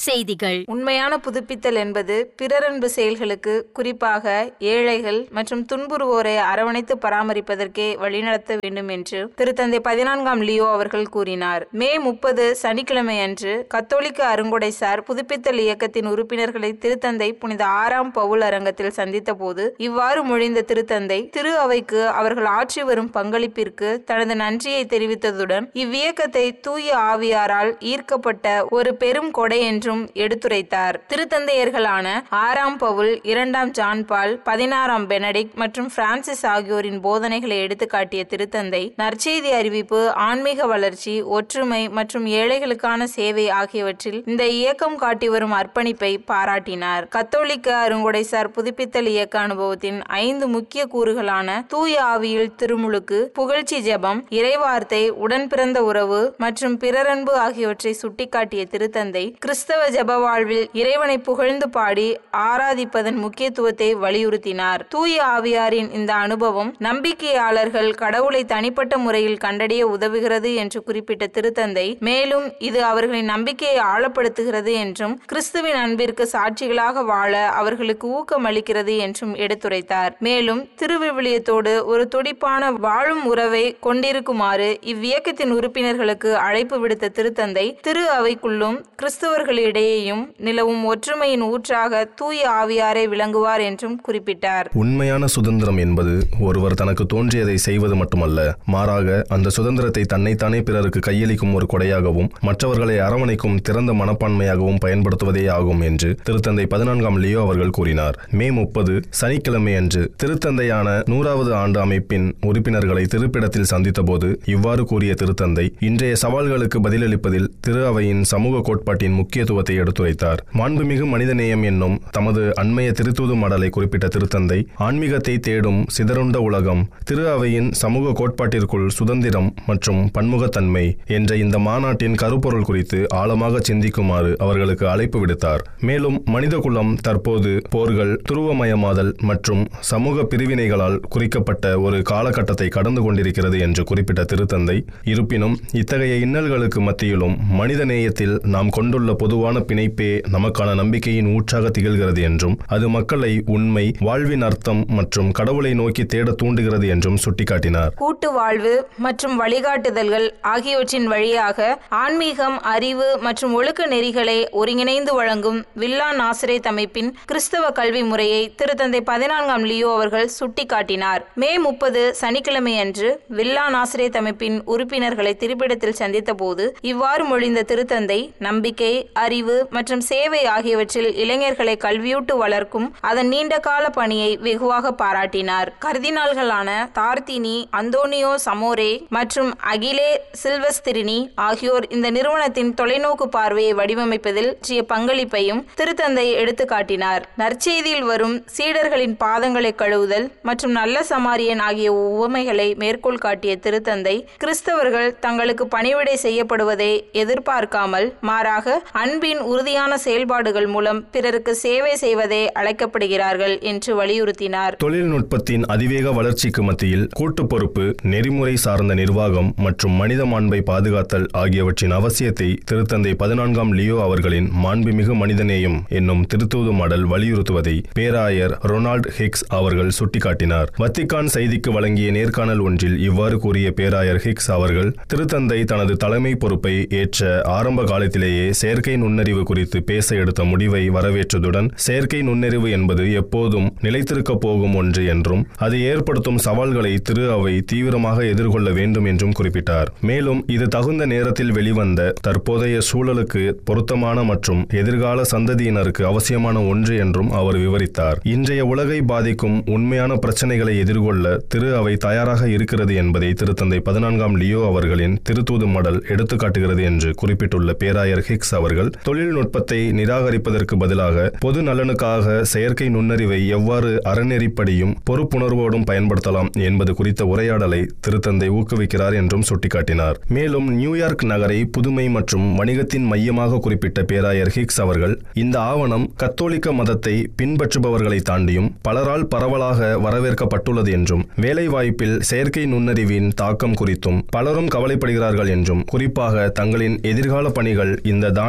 செய்திகள். உண்மையான புதுப்பித்தல் என்பது பிறரன்பு செயல்களுக்கு, குறிப்பாக ஏழைகள் மற்றும் துன்புறுவோரை அரவணைத்து பராமரிப்பதற்கே வழிநடத்த வேண்டும் என்று திருத்தந்தை 14ஆம் லியோ அவர்கள் கூறினார். மே 30 சனிக்கிழமை அன்று கத்தோலிக்க அருங்கொடைசார் புதுப்பித்தல் இயக்கத்தின் உறுப்பினர்களை திருத்தந்தை புனித 6ஆம் பவுல் அரங்கத்தில் சந்தித்த போது இவ்வாறு மொழிந்த திருத்தந்தை திரு அவைக்கு அவர்கள் ஆற்றி வரும் பங்களிப்பிற்கு தனது நன்றியை தெரிவித்ததுடன் இவ்வியக்கத்தை தூய ஆவியாரால் ஈர்க்கப்பட்ட ஒரு பெரும் கொடை என்றும் எடுத்துரைத்தார். திருத்தந்தையர்களான 6ஆம் பவுல், 2ஆம் ஜான் பால், 16ஆம் பெனடிக்ட் மற்றும் பிரான்சிஸ் ஆகியோரின் போதனைகளை எடுத்துக்காட்டிய திருத்தந்தை நற்செய்தி அறிவிப்பு, ஆன்மீக வளர்ச்சி, ஒற்றுமை மற்றும் ஏழைகளுக்கான சேவை ஆகியவற்றில் இந்த இயக்கம் காட்டி வரும் அர்ப்பணிப்பை பாராட்டினார். கத்தோலிக்க அருங்கொடைசார் புதுப்பித்தல் இயக்க அனுபவத்தின் 5 முக்கிய கூறுகளான தூய ஆவியில் திருமுழுக்கு, புகழ்ச்சி ஜெபம், இறைவார்த்தை, உடன் பிறந்த உறவு மற்றும் பிறரன்பு ஆகியவற்றை சுட்டிக்காட்டிய திருத்தந்தை கிறிஸ்தவ ஜெப வாழ்வில் இறைவனை புகழ்ந்து பாடி ஆராதிப்பதன் முக்கியத்துவத்தை வலியுறுத்தினார். தூய ஆவியாரின் இந்த அனுபவம் நம்பிக்கையாளர்கள் கடவுளை தனிப்பட்ட முறையில் கண்டறிய உதவுகிறது என்று குறிப்பிட்ட திருத்தந்தை மேலும் இது அவர்களின் நம்பிக்கையை ஆழப்படுத்துகிறது என்றும் கிறிஸ்துவின் அன்பிற்கு சாட்சிகளாக வாழ அவர்களுக்கு ஊக்கமளிக்கிறது என்றும் எடுத்துரைத்தார். மேலும் திருவிவிலியத்தோடு ஒரு துடிப்பான வாழும் உறவை கொண்டிருக்குமாறு இவ்வியக்கத்தின் உறுப்பினர்களுக்கு அழைப்பு விடுத்த திருத்தந்தை திரு அவைக்குள்ளும் கிறிஸ்தவர்களிடையேயும் நிலவும் ஒற்றுமையின் ஊற்றாக தூய ஆவியாரை விளங்குவார் என்றும் குறிப்பிட்டார். உண்மையான சுதந்திரம் என்பது ஒருவர் தனக்கு தோன்றியதை செய்வது மட்டுமல்ல, மாறாக அந்த சுதந்திரத்தை தன்னைத்தானே பிறருக்கு கையளிக்கும் ஒரு கொடையாகவும் மற்றவர்களை அரவணைக்கும் திறந்த மனப்பான்மையாகவும் பயன்படுத்துவதே ஆகும் என்று திருத்தந்தை 14ஆம் லியோ அவர்கள் கூறினார். மே 30 சனிக்கிழமை அன்று திருத்தந்தையான 100வது ஆண்டு அமைப்பின் உறுப்பினர்களை திருப்பிடத்தில் சந்தித்த போது இவ்வாறு கூறிய திருத்தந்தை இன்றைய சவால்களுக்கு பதிலளிப்பதில் திரு அவையின் சமூக கோட்பாட்டின் முக்கியத்துவத்தை எடுத்துரைத்தார். மாண்புமிகு மனிதநேயம் என்னும் தமது அண்மைய திருத்தூது மடலை குறிப்பிட்ட திருத்தந்தை ஆன்மீகத்தை தேடும் சிதறுண்ட உலகம், திரு அவையின் சமூக கோட்பாட்டிற்குள் சுதந்திரம் மற்றும் பன்முகத்தன்மை என்ற இந்த மாநாட்டின் கருப்பொருள் குறித்து ஆழமாக சிந்திக்குமாறு அவர்களுக்கு அழைப்பு விடுத்தார். மேலும் மனிதகுலம் தற்போது போர்கள், துருவமயமாதல் மற்றும் சமூக பிரிவினைகளால் குறிக்கப்பட்ட ஒரு காலகட்டத்தை கடந்து கொண்டிருக்கிறது என்று குறிப்பிட்ட திருத்தந்தை, இருப்பினும் இத்தகைய இன்னல்களுக்கு மத்தியிலும் மனித நேயத்தில் நாம் கொண்டுள்ள பொதுவான பிணைப்பே நமக்கான நம்பிக்கையின் ஊற்றாக திகழ்கிறது என்றும் அது மக்களை உண்மை, வாழ்வின் அர்த்தம் மற்றும் கடவுளை நோக்கி தேட தூண்டுகிறது என்றும் சுட்டிக்காட்டினார். கூட்டு வாழ்வு மற்றும் வழிகாட்டுதல்கள் ஆகியவற்றின் வழியாக ஆன்மீகம், அறிவு மற்றும் ஒழுக்க நெறிகளை ஒருங்கிணைந்து வழங்கும் வில்லா நாசரேத் அமைப்பின் கிறிஸ்தவ கல்வி முறையை திருத்தந்தை 14ஆம் லியோ அவர்கள் சுட்டிக்காட்டினார். மே 30 சனிக்கிழமை அன்று வில்லா நாசரேத் அமைப்பின் உறுப்பினர்களை திருப்பிடத்தில் சந்தித்த போது இவ்வாறு மொழிந்த திருத்தந்தை நம்பிக்கை, அறிவு மற்றும் சேவை ஆகியவற்றில் இளைஞர்களை கல்வியூட்டு வளர்க்கும் அதன் நீண்டகால பணியை வெகுவாக பாராட்டினார். கர்தினால்களான தார்த்தினி, அந்தோனியோ சமோரே மற்றும் அகிலே சில்வஸ்திரினி ஆகியோர் இந்த நிறுவனத்தின் தொலைநோக்கு பார்வையை வடிவமைப்பதில் பங்களிப்பையும் திருத்தந்தை எடுத்து காட்டினார். நற்செய்தியில் வரும் சீடர்களின் பாதங்களை கழுவுதல் மற்றும் நல்ல சமாரியன் ஆகிய உவமைகளை மேற்கோள் காட்டிய திருத்தந்தை கிறிஸ்தவர்கள் தங்களுக்கு பணிவிடை செய்யப்படுவதை எதிர்பார்க்காமல் மாறாக அன்பின் உறுதியான செயல்பாடுகள் மூலம் பிறருக்கு சேவை செய்வதே அழைக்கப்படுகிறார்கள் என்று வலியுறுத்தினார். தொழில்நுட்பத்தின் அதிவேக வளர்ச்சிக்கு மத்தியில் கூட்டு பொறுப்பு, நெறிமுறை சார்ந்த நிர்வாகம் மற்றும் மனித மாண்பை பாதுகாத்தல் ஆகியவற்றின் அவசியத்தை திருத்தந்தை 14ஆம் லியோ அவர்களின் மாண்புமிகு மனிதநேயம் என்னும் திருத்தூது மடல் வலியுறுத்துவதை பேராயர் ரொனால்ட் ஹிக்ஸ் அவர்கள் சுட்டிக்காட்டினார். வத்திக்கான் செய்திக்கு வழங்கிய நேர்காணல் ஒன்றில் இவ்வாறு கூறிய பேராயர் ஹிக்ஸ் அவர்கள், திருத்தந்தை தனது தலைமை பொறுப்பை ஏற்ற ஆரம்ப காலத்திலேயே செயற்கை நுண்ணறிவு குறித்து பேச எடுத்த முடிவை வரவேற்றதுடன் செயற்கை நுண்ணறிவு என்பது எப்போதும் நிலைத்திருக்க போகும் ஒன்று என்றும் அது ஏற்படுத்தும் சவால்களை திரு அவை தீவிரமாக எதிர்கொள்ள வேண்டும் என்றும் குறிப்பிட்டார். மேலும் இது தகுந்த நேரத்தில் வெளிவந்த தற்போதைய சூழலுக்கு பொருத்தமான மற்றும் எதிர்கால சந்ததியினருக்கு அவசியமான ஒன்று என்றும் அவர் விவரித்தார். இன்றைய உலகை பாதிக்கும் உண்மையான பிரச்சனைகளை எதிர்கொள்ள திரு அவை தயாராக இருக்கிறது என்பதை திருத்தந்தை 14ஆம் லியோ அவர்களின் திருத்தூது மடல் எடுத்துக்காட்டுகிறது என்று குறிப்பிட்டுள்ள பேராயர் ஹிக்ஸ் அவர்கள், தொழில்நுட்பத்தை நிராகரிப்பதற்கு பதிலாக பொது நலனுக்காக செயற்கை நுண்ணறிவை எவ்வாறு அறநெறிப்படியும் பொறுப்புணர்வோடும் பயன்படுத்தலாம் என்பது குறித்த உரையாடலை திருத்தந்தை ஊக்குவிக்கிறார் என்றும் சுட்டிக்காட்டினார். மேலும் நியூயார்க் நகரை புதுமை மற்றும் வணிகத்தின் மையமாக குறிப்பிட்ட பேராயர் ஹிக்ஸ் அவர்கள், இந்த ஆவணம் கத்தோலிக்க மதத்தை பின்பற்றுபவர்களை தாண்டியும் பலரால் பரவலாக வரவேற்கப்பட்டுள்ளது என்றும் வேலைவாய்ப்பில் செயற்கை நுண்ணறிவின் தாக்கம் குறித்தும் பலரும் கவலைப்படுகிறார்கள் என்றும் குறிப்பாக தங்களின் எதிர்கால பணிகள் இந்த தானியங்கி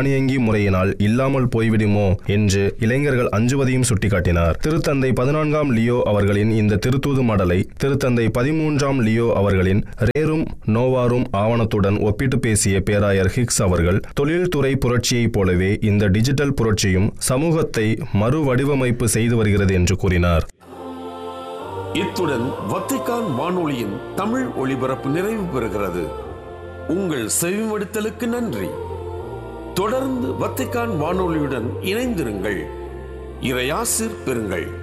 முறையினால் இல்லாமல் போய்விடுமோ என்று இளைஞர்கள் அஞ்சுவதையும் சுட்டிக்காட்டினார். திருத்தந்தை 14ஆம் லியோ அவர்களின் இந்த திருத்தூது மடலை திருத்தந்தை 13ஆம் லியோ அவர்களின் ரேரும் நோவாரும் ஆவணத்துடன் ஒப்பிட்டு பேசிய பேராயர் ஹிக்ஸ் அவர்கள், தொழில்துறை புரட்சியைப் போலவே இந்த டிஜிட்டல் புரட்சியும் சமூகத்தை மறுவடிவமைப்பு செய்து வருகிறது என்று கூறினார். இத்துடன் வத்திக்கான் வானொலியின் தமிழ் ஒளிபரப்பு நிறைவு பெறுகிறது. உங்கள் செவிமடுத்தலுக்கு நன்றி. தொடர்ந்து வத்திக்கான் வானொலியுடன் இணைந்திருங்கள். இறையாசிர் பெறுங்கள்.